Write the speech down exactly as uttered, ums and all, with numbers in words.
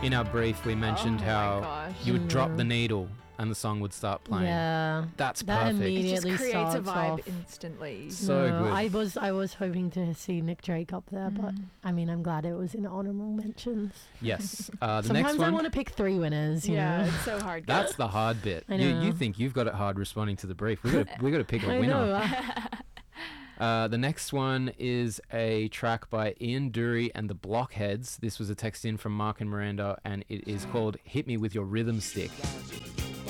In our brief, we mentioned Oh my how gosh. you would drop Mm. the needle and the song would start playing. Yeah, That's that perfect. It immediately just creates a starts vibe off. instantly. So No, good. I was I was hoping to see Nick Drake up there, but Mm. I mean, I'm glad it was in honorable mentions. Yes. Uh, the Sometimes next I one. want to pick three winners. You Yeah, know? it's so hard. That's the hard bit. I You, know. you think you've got it hard responding to the brief. We got we got to pick a I winner. know. Uh, the next one is a track by Ian Dury and the Blockheads. This was a text in from Mark and Miranda, and it is called "Hit Me With Your Rhythm Stick."